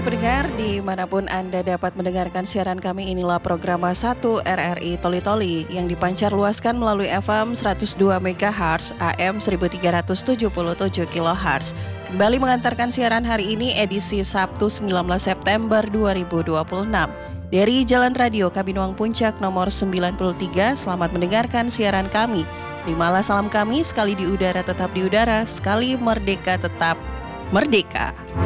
pendengar, dimanapun Anda dapat mendengarkan siaran kami, inilah program 1 RRI Toli Toli yang dipancar luaskan melalui FM 102 MHz, AM 1377 kHz. Kembali mengantarkan siaran hari ini edisi Sabtu 19 September 2026. Dari Jalan Radio Kabinuang Puncak nomor 93, selamat mendengarkan siaran kami. Terimalah salam kami, sekali di udara tetap di udara, sekali merdeka tetap merdeka.